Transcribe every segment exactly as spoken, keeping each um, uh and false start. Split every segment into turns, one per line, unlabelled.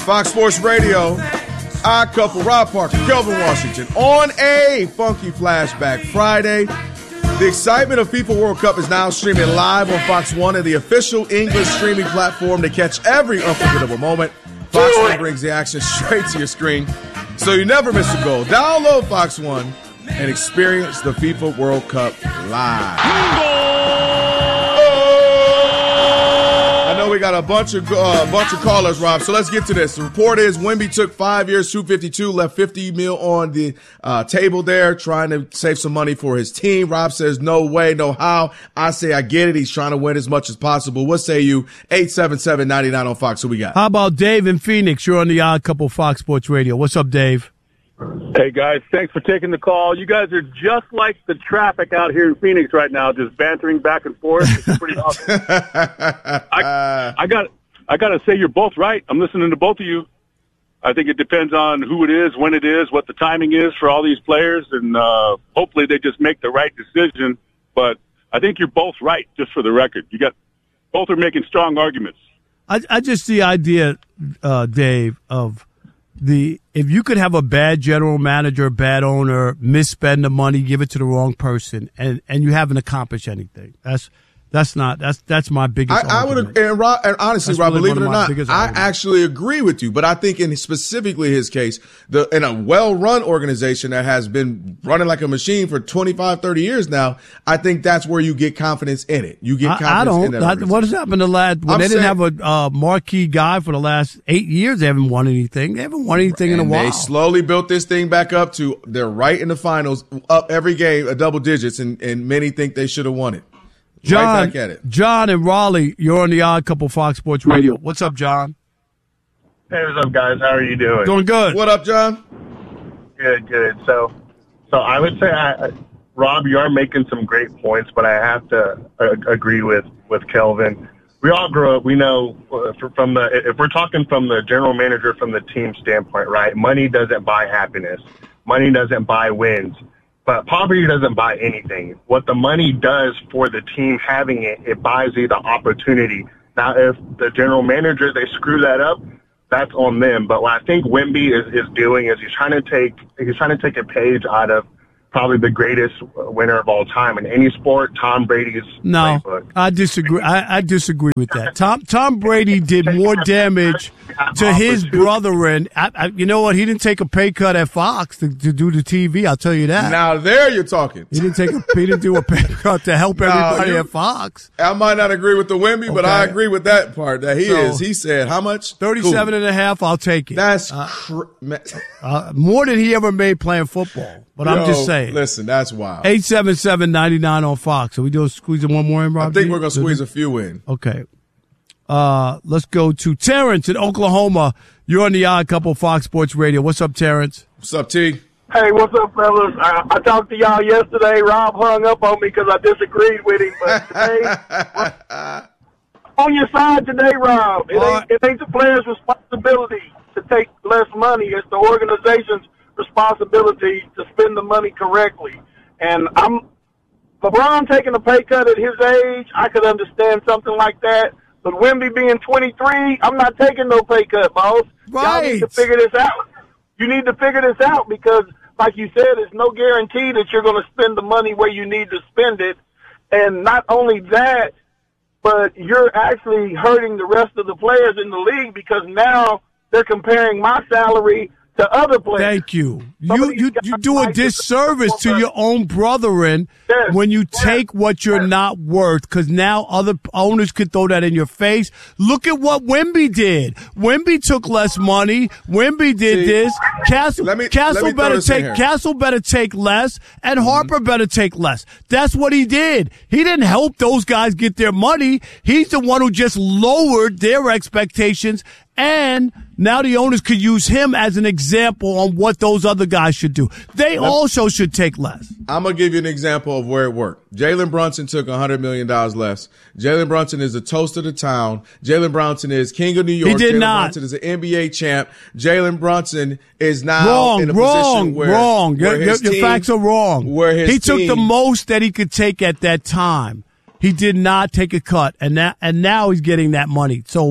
Fox Sports Radio, Odd Couple, Rob Parker, Kelvin Washington, on a Funky Flashback Friday. The excitement of FIFA World Cup is now streaming live on Fox One and the official English streaming platform to catch every unforgettable moment. Fox One brings the action straight to your screen, so you never miss a goal. Download Fox One and experience the FIFA World Cup live. I know we got a bunch of uh, bunch of callers, Rob, so let's get to this. The report is Wemby took five years, two fifty-two, left fifty mil on the uh, table there, trying to save some money for his team. Rob says, no way, no how. I say, I get it. He's trying to win as much as possible. What say you? eight seven seven, nine nine on Fox. Who we got?
How about Dave in Phoenix? You're on the Odd Couple Fox Sports Radio. What's up, Dave?
Hey, guys. Thanks for taking the call. You guys are just like the traffic out here in Phoenix right now, just bantering back and forth. It's pretty awesome. I, I got I got to say you're both right. I'm listening to both of you. I think it depends on who it is, when it is, what the timing is for all these players, and uh, hopefully they just make the right decision. But I think you're both right, just for the record. You got both are making strong arguments.
I, I just the idea, uh, Dave, of the if you could have a bad general manager, bad owner, misspend the money, give it to the wrong person, and, and you haven't accomplished anything. That's that's not that's that's my biggest.
I, I would and, Rob, and honestly,
that's
Rob,
really
believe it or not, I arguments. actually agree with you. But I think in specifically his case, the in a well-run organization that has been running like a machine for twenty-five, thirty years now, I think that's where you get confidence in it. You get confidence
I, I don't.
in that.
I, what has happened the last when
I'm
they didn't
saying,
have a uh, marquee guy for the last eight years? They haven't won anything. They haven't won anything in a while.
They slowly built this thing back up to they're right in the finals, up every game, a double digits, and, and many think they should have won it.
John,
right back at it.
John and Raleigh, you're on the Odd Couple Fox Sports Radio. What's up, John?
Hey, what's up, guys? How are you doing?
Doing good.
What up, John?
Good, good. So, so I would say, I, Rob, you are making some great points, but I have to uh, agree with, with Kelvin. We all grow up. We know uh, from the if we're talking from the general manager, from the team standpoint, right? Money doesn't buy happiness. Money doesn't buy wins. But poverty doesn't buy anything. What the money does for the team having it, it buys you the opportunity. Now, if the general manager, they screw that up, that's on them. But what I think Wemby is, is doing is he's trying to take he's trying to take a page out of probably the greatest winner of all time in any sport, Tom Brady's
no,
playbook.
I disagree. I, I disagree with that. Tom Tom Brady did more damage to his brother, and I, I, you know what? He didn't take a pay cut at Fox to, to do the T V. I'll tell you that.
Now there you're talking.
He didn't take a he didn't do a pay cut to help everybody no, you, at Fox.
I might not agree with the Wemby, okay. but I agree with that part that he so, is. He said how much?
Thirty-seven cool. and a half. I'll take it.
That's
uh,
cr-
uh, more than he ever made playing football. But Yo, I'm just saying.
Listen, that's wild.
eight seven seven, nine nine on Fox. Are we doing squeezing one more in, Rob?
I think we're going to squeeze a few in.
Okay. Uh, let's go to Terrence in Oklahoma. You're on the Odd Couple Fox Sports Radio. What's up, Terrence?
What's up, T?
Hey, what's up, fellas? I, I talked to y'all yesterday. Rob hung up on me because I disagreed with him. But today, on your side today, Rob. It ain't, it ain't the players' responsibility to take less money. It's the organization's responsibility to spend the money correctly. And I'm LeBron taking a pay cut at his age, I could understand something like that. But Wemby being twenty-three, I'm not taking no pay cut, boss.
Right.
Y'all need to figure this out. You need to figure this out because, like you said, there's no guarantee that you're going to spend the money where you need to spend it. And not only that, but you're actually hurting the rest of the players in the league because now they're comparing my salary to other players.
Thank you. You you, you do a disservice to your own brethren
yes,
when you
yes,
take what you're
yes.
not worth, because now other owners could throw that in your face. Look at what Wemby did. Wemby took less money. Wemby did See, this. Castle,
let me,
Castle
let me
better take Castle better take less, and mm-hmm. Harper better take less. That's what he did. He didn't help those guys get their money. He's the one who just lowered their expectations. And now the owners could use him as an example on what those other guys should do. They Let, also should take less.
I'm going to give you an example of where it worked. Jalen Brunson took one hundred million dollars less. Jalen Brunson is the toast of the town. Jalen Brunson is king of New York.
He did
Jalen
not.
Brunson is an N B A champ. Jalen Brunson is now
wrong,
in a
wrong,
position where,
wrong.
where
your,
his
your
team,
facts are wrong.
Where his
he took
team,
the most that he could take at that time. He did not take a cut, and that, and now he's getting that money. So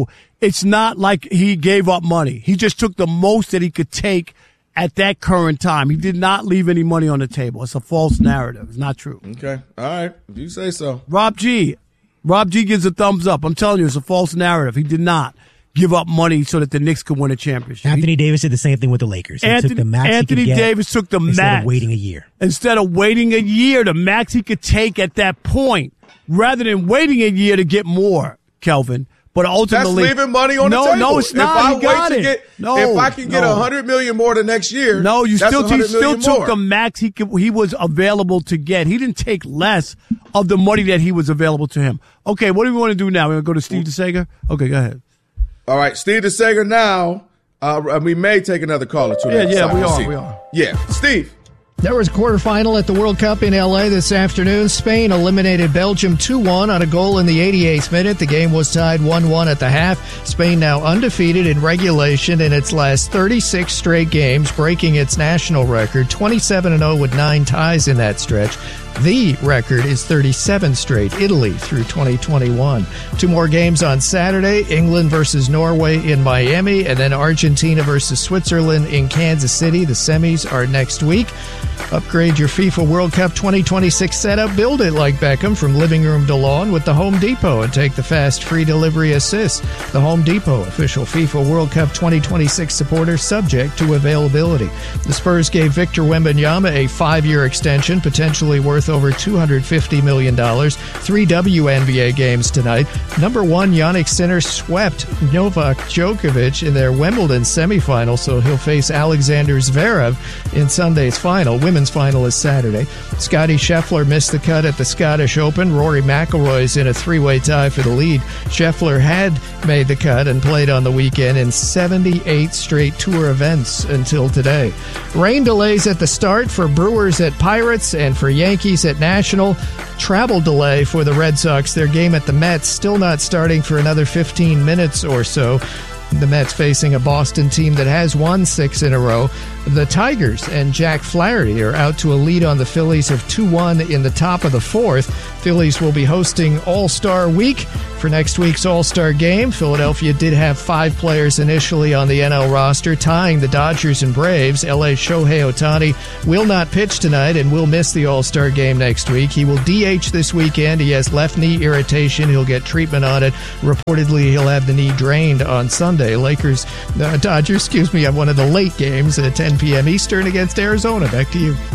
it's not like he gave up money. He just took the most that he could take at that current time. He did not leave any money on the table. It's a false narrative. It's not true.
Okay. All right. If you say so.
Rob G. Rob G gives a thumbs up. I'm telling you, it's a false narrative. He did not give up money so that the Knicks could win a championship.
Anthony
he,
Davis did the same thing with the Lakers. He
Anthony,
took the max
Anthony
he could get
Davis took the
instead
max.
of waiting a year.
Instead of waiting a year, the max he could take at that point, rather than waiting a year to get more, Kelvin. But ultimately,
that's leaving money on
no,
the table.
No, it's not.
If I
he got
wait
it.
to get,
no,
if I can get a
no.
hundred million more the next year,
no, you
that's
still he still took
more.
the max he could, he was available to get. He didn't take less of the money that he was available to him. Okay, what do we want to do now? We're gonna go to Steve DeSager. Okay, go ahead.
All right, Steve DeSager. Now uh, we may take another call or two.
Yeah, yeah,
Sorry,
we are,
see.
we are.
Yeah, Steve.
There was a quarterfinal at the World Cup in L A this afternoon. Spain eliminated Belgium two one on a goal in the eighty-eighth minute. The game was tied one one at the half. Spain now undefeated in regulation in its last thirty-six straight games, breaking its national record, twenty-seven and oh with nine ties in that stretch. The record is thirty-seven straight, Italy through twenty twenty-one. Two more games on Saturday, England versus Norway in Miami, and then Argentina versus Switzerland in Kansas City. The semis are next week. Upgrade your FIFA World Cup twenty twenty-six setup. Build it like Beckham from living room to lawn with the Home Depot and take the fast free delivery assist. The Home Depot, official FIFA World Cup twenty twenty-six supporter, subject to availability. The Spurs gave Victor Wembanyama a five-year extension, potentially worth over two hundred fifty million dollars. Three W N B A games tonight. Number one, Jannik Sinner swept Novak Djokovic in their Wimbledon semifinal, so he'll face Alexander Zverev in Sunday's final. Women's final is Saturday. Scottie Scheffler missed the cut at the Scottish Open. Rory McIlroy's in a three-way tie for the lead. Scheffler had made the cut and played on the weekend in seventy-eight straight tour events until today. Rain delays at the start for Brewers at Pirates and for Yankees at National. Travel delay for the Red Sox. Their game at the Mets still not starting for another fifteen minutes or so. The Mets facing a Boston team that has won six in a row. The Tigers and Jack Flaherty are out to a lead on the Phillies of two one in the top of the fourth. Phillies will be hosting All-Star Week for next week's All-Star Game. Philadelphia did have five players initially on the N L roster, tying the Dodgers and Braves. L A's Shohei Ohtani will not pitch tonight and will miss the All-Star Game next week. He will D H this weekend. He has left knee irritation. He'll get treatment on it. Reportedly, he'll have the knee drained on Sunday. Lakers, uh, Dodgers, excuse me, have one of the late games at ten p.m. Eastern against Arizona. Back to you.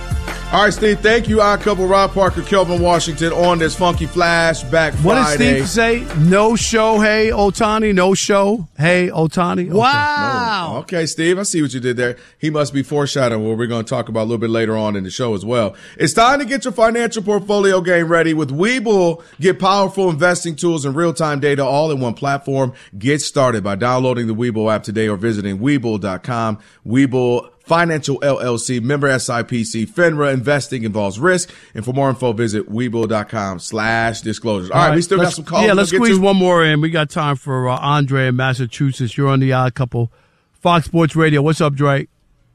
All right, Steve, thank you. Our couple, Rob Parker, Kelvin Washington, on this Funky Flashback Friday.
What did Steve say? No show, hey, Ohtani. No show, hey, Ohtani. Okay.
Wow. No. Okay, Steve, I see what you did there. He must be foreshadowing what we're going to talk about a little bit later on in the show as well. It's time to get your financial portfolio game ready. With Webull, get powerful investing tools and real-time data all in one platform. Get started by downloading the Webull app today or visiting Webull dot com. Webull Financial L L C, member S I P C, FINRA. Investing involves risk. And for more info, visit Webull dot com slash disclosures. All, All right, right, we still got some calls.
Yeah, let's squeeze one more in. We got time for uh, Andre in Massachusetts. You're on the Odd Couple, Fox Sports Radio. What's up, Drake?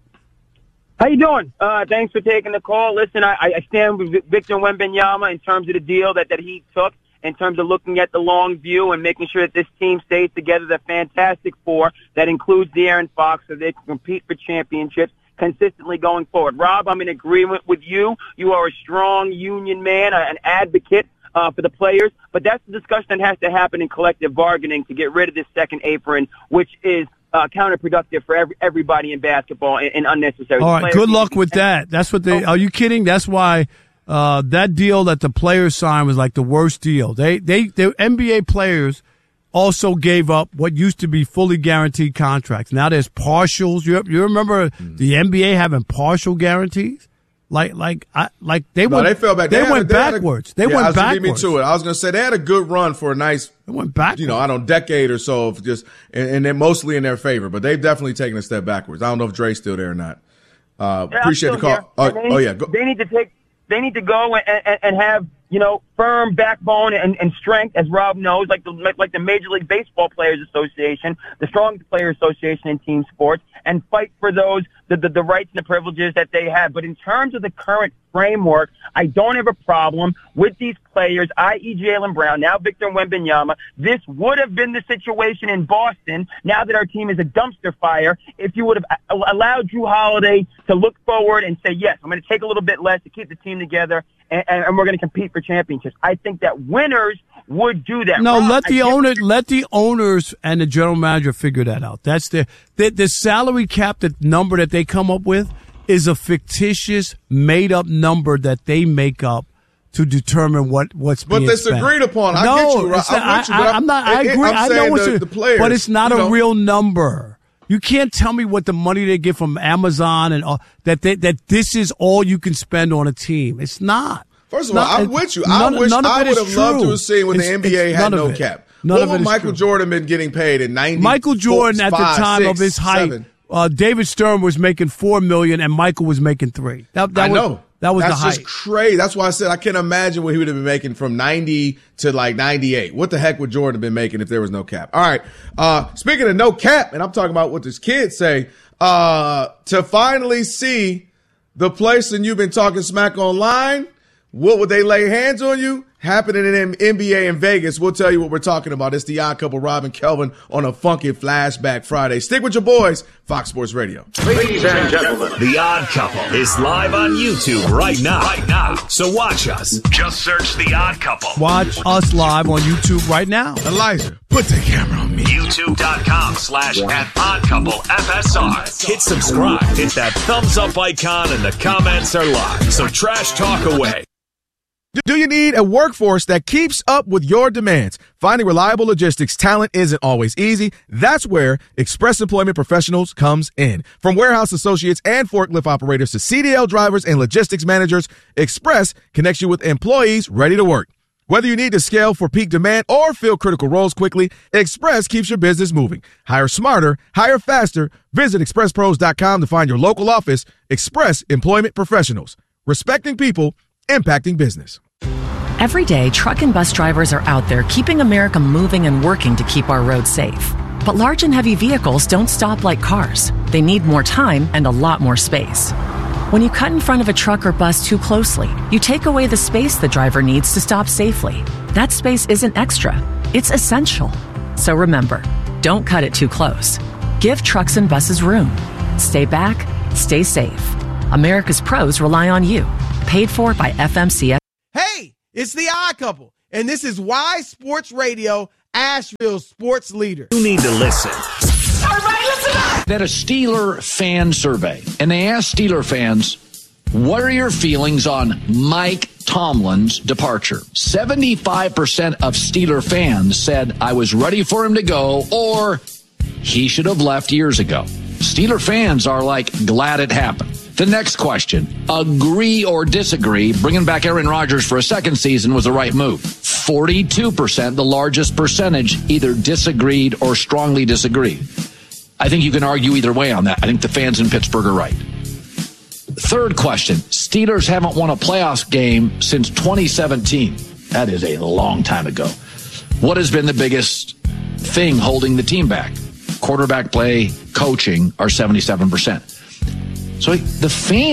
How you doing? Uh, thanks for taking the call. Listen, I, I stand with Victor Wembanyama in terms of the deal that, that he took, in terms of looking at the long view and making sure that this team stays together. The Fantastic Four that includes De'Aaron Fox, so they can compete for championships consistently going forward. Rob, I'm in agreement with you. You are a strong union man, an advocate uh, for the players, but that's the discussion that has to happen in collective bargaining to get rid of this second apron, which is uh, counterproductive for every, everybody in basketball and, and unnecessary.
All right, good luck with that. That's what they. Are you kidding? That's why. Uh, that deal that the players signed was like the worst deal. They, they, the N B A players also gave up what used to be fully guaranteed contracts. Now there's partials. You, you remember mm. the N B A having partial guarantees? Like, like, I, like they
no,
went.
They fell back.
They,
they
went
a, they
backwards.
A,
they
yeah,
went
I was
backwards.
Me to it. I was going to say they had a good run for a nice.
They went backwards.
You know, I don't know, decade or so of just, and, and they're mostly in their favor, but they've definitely taken a step backwards. I don't know if Dre's still there or not. Uh,
yeah,
appreciate the call. Oh,
need,
oh yeah, go.
They need to take. They need to go and, and, and have you know, firm backbone and, and strength, as Rob knows, like the like the Major League Baseball Players Association, the Strongest Players Association in team sports, and fight for those the, the the rights and the privileges that they have. But in terms of the current framework, I don't have a problem with these players, that is. Jaylen Brown, now Victor Wembanyama. This would have been the situation in Boston, now that our team is a dumpster fire, if you would have allowed Jrue Holiday to look forward and say, yes, I'm going to take a little bit less to keep the team together, and, and we're going to compete for championships. I think that winners would do that.
No,
Rob,
let the
I
owner, let the owners and the general manager figure that out. That's the, the, the salary cap, the number that they come up with is a fictitious, made-up number that they make up to determine what what's
but
being
that's
spent.
agreed upon. I
no,
get you. Right?
It's
I'm,
not,
with you,
I,
but
I'm not. I
it,
agree.
I'm
I
saying
know what
the,
you're,
the players,
but it's not
you
a
know,
real number. You can't tell me what the money they get from Amazon and all, that they, that this is all you can spend on a team. It's not.
First of
not,
all, I'm with you. I
none,
wish
none
I would have
true.
loved to have seen when
it's,
the N B A had no
it.
cap.
None
what
would
Michael
true.
Jordan been getting paid in ninety?
Michael Jordan at the time
six,
of his height,
seven.
uh, David Stern was making four million and Michael was making three. That, that
I
was,
know.
That was
That's
the height.
just crazy. That's why I said I can't imagine what he would have been making from ninety to like ninety-eight. What the heck would Jordan have been making if there was no cap? All right. Uh, speaking of no cap, and I'm talking about what this kid say, uh, to finally see the place and you've been talking smack online, what would they lay hands on you? Happening in N B A in Vegas. We'll tell you what we're talking about. It's the Odd Couple, Rob and Kelvin, on a funky Flashback Friday. Stick with your boys, Fox Sports Radio.
Ladies and gentlemen, the Odd Couple is live on YouTube right now. Right now. So watch us. Just search the Odd Couple.
Watch us live on YouTube right now.
Elijah, put the camera on me.
YouTube.com slash at Odd Couple F S R. Hit subscribe. Hit that thumbs up icon and the comments are live. So trash talk away.
Do you need a workforce that keeps up with your demands? Finding reliable logistics talent isn't always easy. That's where Express Employment Professionals comes in. From warehouse associates and forklift operators to C D L drivers and logistics managers, Express connects you with employees ready to work. Whether you need to scale for peak demand or fill critical roles quickly, Express keeps your business moving. Hire smarter, hire faster. Visit express pros dot com to find your local office. Express Employment Professionals. Respecting people, impacting business.
Every day, truck and bus drivers are out there keeping America moving and working to keep our roads safe. But large and heavy vehicles don't stop like cars. They need more time and a lot more space. When you cut in front of a truck or bus too closely, you take away the space the driver needs to stop safely. That space isn't extra, it's essential. So remember, don't cut it too close. Give trucks and buses room. Stay back, stay safe. America's pros rely on you. Paid for by F M C S.
Hey, it's the Odd Couple, and this is Y Sports Radio, Asheville's sports leader.
You need to listen.
Everybody listen up! That a Steeler fan survey, and they asked Steeler fans, what are your feelings on Mike Tomlin's departure? seventy-five percent of Steeler fans said I was ready for him to go, or he should have left years ago. Steeler fans are like glad it happened. The next question, agree or disagree, bringing back Aaron Rodgers for a second season was the right move. forty-two percent, the largest percentage, either disagreed or strongly disagreed. I think you can argue either way on that. I think the fans in Pittsburgh are right. Third question, Steelers haven't won a playoff game since twenty seventeen. That is a long time ago. What has been the biggest thing holding the team back? Quarterback play, coaching are seventy-seven percent. So the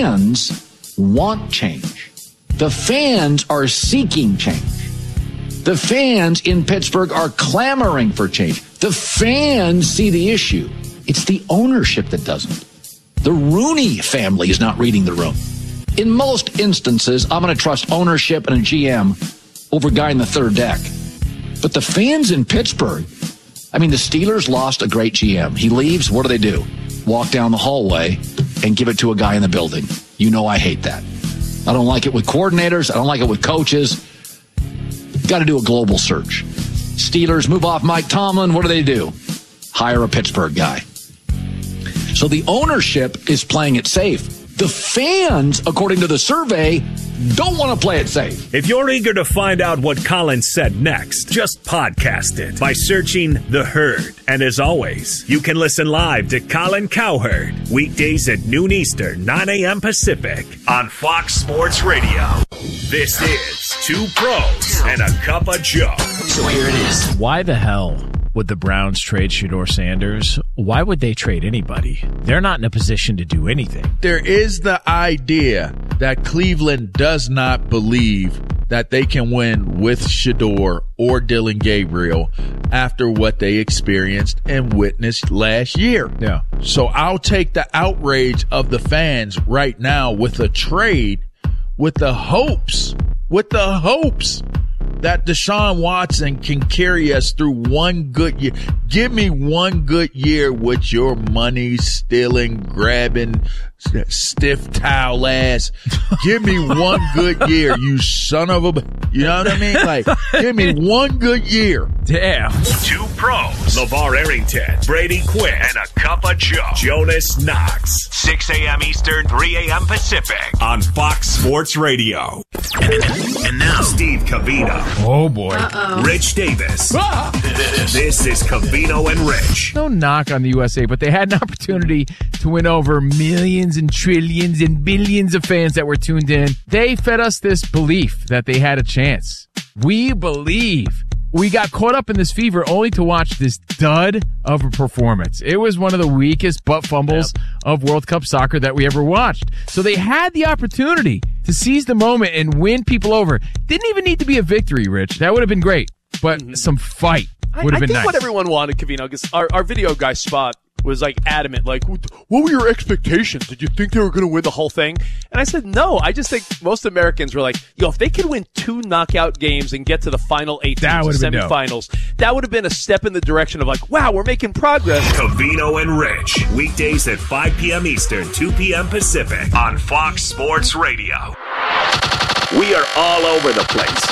fans want change. The fans are seeking change. The fans in Pittsburgh are clamoring for change. The fans see the issue. It's the ownership that doesn't. The Rooney family is not reading the room. In most instances, I'm going to trust ownership and a G M over a guy in the third deck. But the fans in Pittsburgh, I mean, the Steelers lost a great G M. He leaves, what do they do? Walk down the hallway and give it to a guy in the building. You know I hate that. I don't like it with coordinators. I don't like it with coaches. Got to do a global search. Steelers move off Mike Tomlin. What do they do? Hire a Pittsburgh guy. So the ownership is playing it safe. The fans, according to the survey, don't want to play it safe.
If you're eager to find out what Colin said next, just podcast it by searching The Herd. And as always, you can listen live to Colin Cowherd weekdays at noon Eastern, nine a.m. Pacific on Fox Sports Radio. This is Two pros and a cup of Joe.
So here it is. Why the hell would the Browns trade Shedeur Sanders? Why would they trade anybody? They're not in a position to do anything.
There is the idea that Cleveland does not believe that they can win with Shedeur or Dillon Gabriel after what they experienced and witnessed last year.
Yeah.
So I'll take the outrage of the fans right now with a trade with the hopes, with the hopes that Deshaun Watson can carry us through one good year. Give me one good year with your money stealing, grabbing, stiff towel ass. Give me one good year, you son of a, you know what I mean? Like, give me one good year.
Damn.
Two pros, LeVar Arrington, Brady Quinn, and a cup of Joe, Jonas Knox. six a.m. Eastern, three a.m. Pacific on Fox Sports Radio. And now, Steve Covino.
Oh, boy.
Uh-oh.
Rich Davis. Ah! This is Covino and Rich.
No knock on the U S A, but they had an opportunity to win over millions and trillions and billions of fans that were tuned in. They fed us this belief that they had a chance. We believe. We got caught up in this fever only to watch this dud of a performance. It was one of the weakest butt fumbles yep. of World Cup soccer that we ever watched. So they had the opportunity to seize the moment and win people over. Didn't even need to be a victory, Rich. That would have been great. But mm-hmm. some fight would have
I,
been
nice. I think
nice.
what everyone wanted, Covino, because our, our video guy, Spot, was like adamant, like, what were your expectations? Did you think they were going to win the whole thing? And I said, no, I just think most Americans were like, yo, if they could win two knockout games and get to the final eight teams, the semifinals, that would have been a step in the direction of like, wow, we're making progress.
Covino and Rich, weekdays at five p.m. Eastern, two p.m. Pacific on Fox Sports Radio. We are all over the place.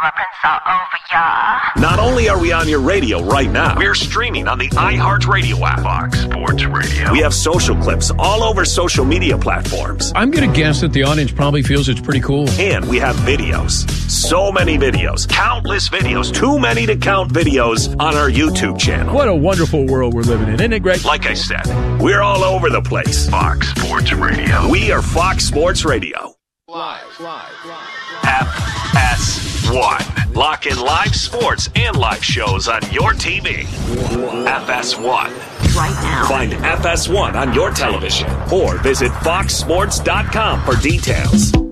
Not only are we on your radio right now, we're streaming on the iHeartRadio app. Fox Sports Radio. We have social clips all over social media platforms.
I'm going to guess that the audience probably feels it's pretty cool.
And we have videos. So many videos. Countless videos. Too many to count videos on our YouTube channel.
What a wonderful world we're living in, isn't it, Greg?
Like I said, we're all over the place. Fox Sports Radio. We are Fox Sports Radio.
Live, live, live.
F S one. Lock in live sports and live shows on your T V. F S one.
Right now.
Find F S one on your television or visit fox sports dot com for details.